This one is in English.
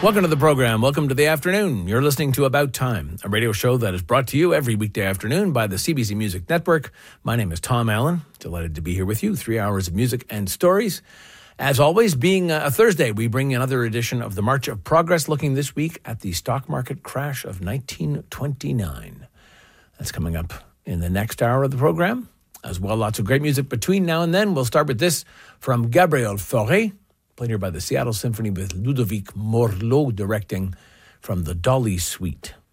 Welcome to the program. Welcome to the afternoon. You're listening to About Time, a radio show that is brought to you every weekday afternoon by the CBC Music Network. My name is Tom Allen. Delighted to be here with you. 3 hours of music and stories. As always, being a Thursday, we bring another edition of the March of Progress, looking this week at the stock market crash of 1929. That's coming up in the next hour of the program. As well, lots of great music between now and then. We'll start with this from Gabriel Fauré, played here by the Seattle Symphony with Ludovic Morlot directing from the Dolly Suite.